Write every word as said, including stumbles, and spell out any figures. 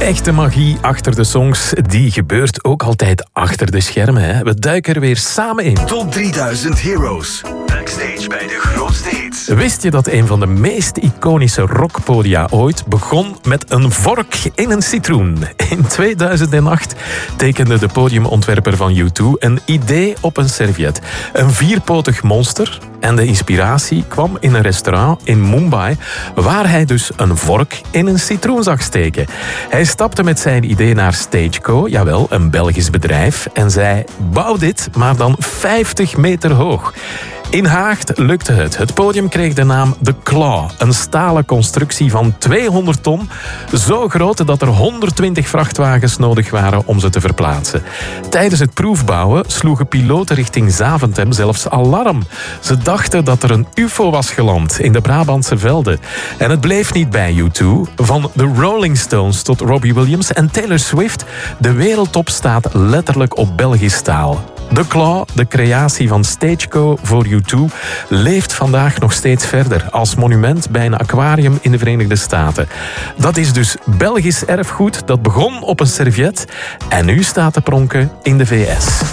Echte magie achter de songs, die gebeurt ook altijd achter de schermen. Hè? We duiken er weer samen in. Top drieduizend Heroes. Backstage bij de grootste hits. Wist je dat een van de meest iconische rockpodia ooit begon met een vork in een citroen? In tweeduizend acht tekende de podiumontwerper van U twee een idee op een serviet. Een vierpotig monster. En de inspiratie kwam in een restaurant in Mumbai, waar hij dus een vork in een citroen zag steken. Hij stapte met zijn idee naar Stageco, jawel, een Belgisch bedrijf, en zei: bouw dit, maar dan vijftig meter hoog. In Haagd lukte het. Het podium kreeg de naam The Claw, een stalen constructie van tweehonderd ton, zo groot dat er honderdtwintig vrachtwagens nodig waren om ze te verplaatsen. Tijdens het proefbouwen sloegen piloten richting Zaventem zelfs alarm. Ze dachten dat er een ufo was geland in de Brabantse velden. En het bleef niet bij U twee. Van de Rolling Stones tot Robbie Williams en Taylor Swift, de wereldtop staat letterlijk op Belgisch staal. The Claw, de creatie van Stageco voor U twee, leeft vandaag nog steeds verder als monument bij een aquarium in de Verenigde Staten. Dat is dus Belgisch erfgoed dat begon op een serviet en nu staat te pronken in de V S.